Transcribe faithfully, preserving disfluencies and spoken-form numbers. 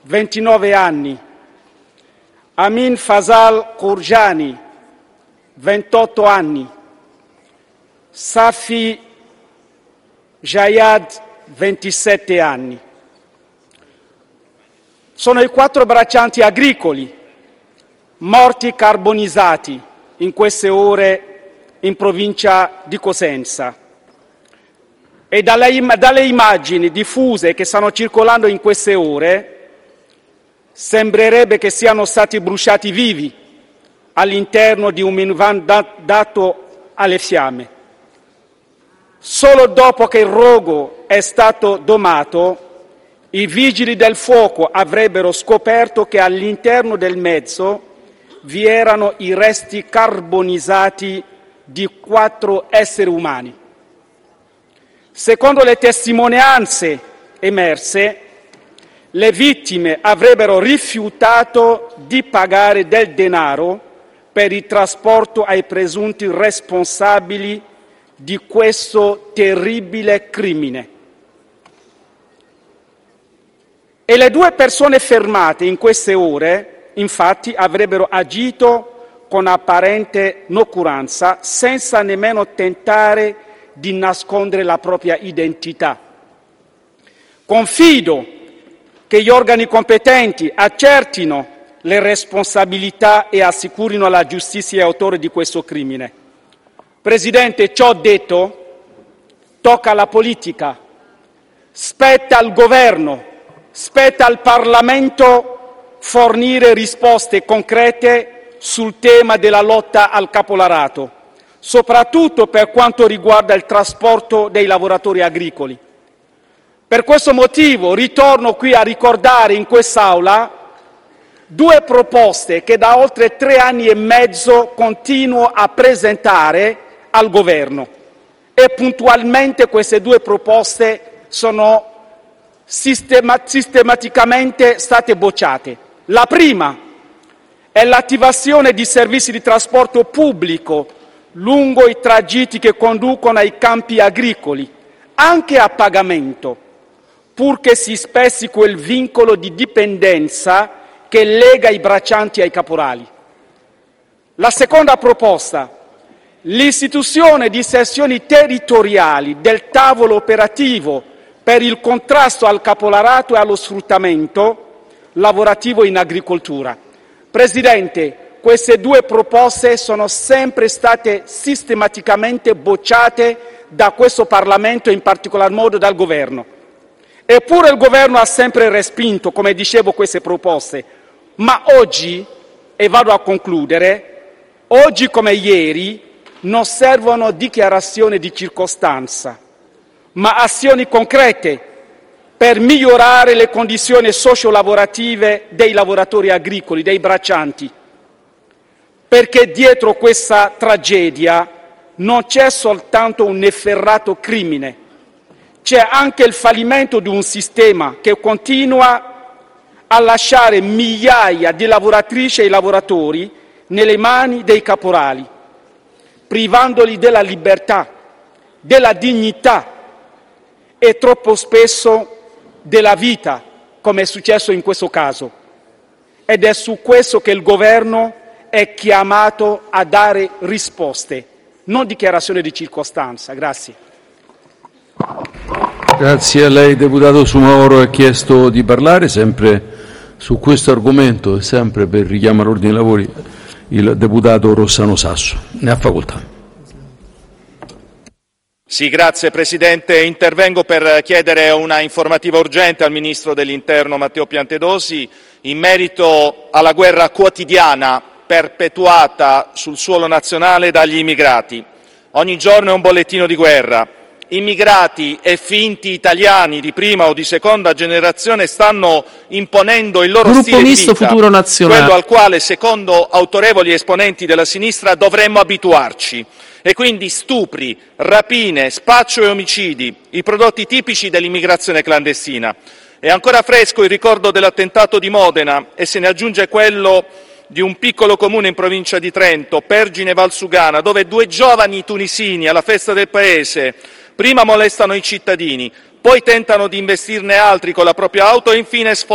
ventinove anni, Amin Fasal Khourjani, ventotto anni, Safi Jayad, ventisette anni. Sono i quattro braccianti agricoli morti carbonizzati in queste ore in provincia di Cosenza. E dalle, dalle immagini diffuse che stanno circolando in queste ore sembrerebbe che siano stati bruciati vivi all'interno di un minivan dato alle fiamme. Solo dopo che il rogo è stato domato, i vigili del fuoco avrebbero scoperto che all'interno del mezzo vi erano i resti carbonizzati di quattro esseri umani. Secondo le testimonianze emerse, le vittime avrebbero rifiutato di pagare del denaro per il trasporto ai presunti responsabili di questo terribile crimine. E le due persone fermate in queste ore, infatti, avrebbero agito con apparente noncuranza, senza nemmeno tentare di nascondere la propria identità. Confido che gli organi competenti accertino le responsabilità e assicurino alla giustizia gli autori di questo crimine. Presidente, ciò detto, tocca alla politica, spetta al governo, spetta al Parlamento fornire risposte concrete sul tema della lotta al capolarato, soprattutto per quanto riguarda il trasporto dei lavoratori agricoli. Per questo motivo ritorno qui a ricordare in quest'Aula due proposte che da oltre tre anni e mezzo continuo a presentare al Governo e puntualmente queste due proposte sono sistema- sistematicamente state bocciate. La prima è l'attivazione di servizi di trasporto pubblico lungo i tragitti che conducono ai campi agricoli, anche a pagamento, purché si spezzi quel vincolo di dipendenza che lega i braccianti ai caporali. La seconda proposta, l'istituzione di sezioni territoriali del tavolo operativo per il contrasto al capolarato e allo sfruttamento lavorativo in agricoltura. Presidente, queste due proposte sono sempre state sistematicamente bocciate da questo Parlamento e in particolar modo dal Governo. Eppure il Governo ha sempre respinto, come dicevo, queste proposte. Ma oggi, e vado a concludere, oggi come ieri non servono dichiarazioni di circostanza, ma azioni concrete per migliorare le condizioni socio-lavorative dei lavoratori agricoli, dei braccianti. Perché dietro questa tragedia non c'è soltanto un efferrato crimine, c'è anche il fallimento di un sistema che continua a lasciare migliaia di lavoratrici e lavoratori nelle mani dei caporali, privandoli della libertà, della dignità e troppo spesso della vita, come è successo in questo caso. Ed è su questo che il Governo è chiamato a dare risposte, non dichiarazioni di circostanza. Grazie. Grazie a lei, deputato Soumahoro. Ha chiesto di parlare sempre su questo argomento e sempre per richiamare l'ordine dei lavori il deputato Rossano Sasso. Ne ha facoltà. Sì, grazie Presidente. Intervengo per chiedere una informativa urgente al Ministro dell'Interno Matteo Piantedosi in merito alla guerra quotidiana perpetuata sul suolo nazionale dagli immigrati. Ogni giorno è un bollettino di guerra. Immigrati e finti italiani di prima o di seconda generazione stanno imponendo il loro Gruppo stile di Misto vita, Futuro Nazionale, quello al quale, secondo autorevoli esponenti della sinistra, dovremmo abituarci. E quindi stupri, rapine, spaccio e omicidi, i prodotti tipici dell'immigrazione clandestina. È ancora fresco il ricordo dell'attentato di Modena e se ne aggiunge quello di un piccolo comune in provincia di Trento, Pergine Valsugana, dove due giovani tunisini alla festa del paese prima molestano i cittadini, poi tentano di investirne altri con la propria auto e infine sfondano